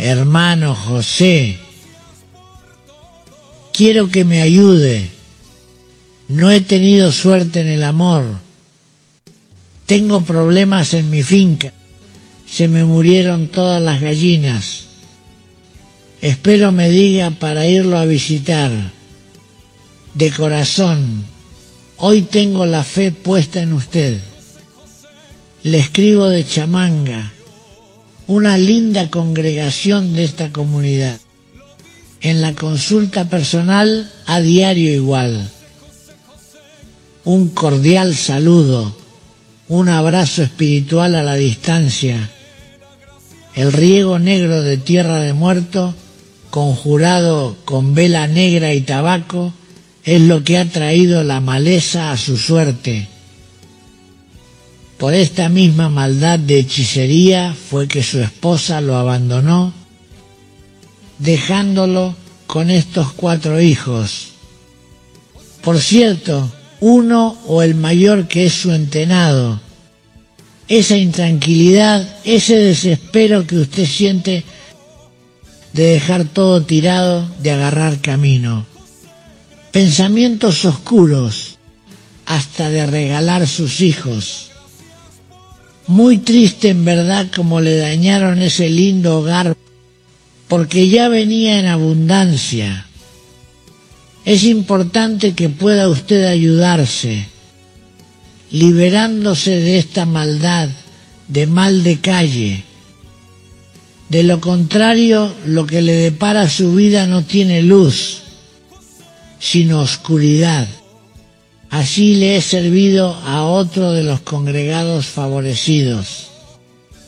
hermano José, quiero que me ayude. No he tenido suerte en el amor. Tengo problemas en mi finca. Se me murieron todas las gallinas. Espero me diga para irlo a visitar. De corazón, hoy tengo la fe puesta en usted. Le escribo de Chamanga, una linda congregación de esta comunidad. En la consulta personal, a diario igual. Un cordial saludo, un abrazo espiritual a la distancia. El riego negro de tierra de muerto, conjurado con vela negra y tabaco, es lo que ha traído la maleza a su suerte. Por esta misma maldad de hechicería fue que su esposa lo abandonó, dejándolo con estos 4 hijos. Por cierto, uno o el mayor que es su entenado. Esa intranquilidad, ese desespero que usted siente de dejar todo tirado, de agarrar camino. Pensamientos oscuros, hasta de regalar sus hijos. Muy triste en verdad como le dañaron ese lindo hogar, porque ya venía en abundancia. Es importante que pueda usted ayudarse, liberándose de esta maldad, de mal de calle. De lo contrario, lo que le depara su vida no tiene luz, sino oscuridad. Así le he servido a otro de los congregados favorecidos.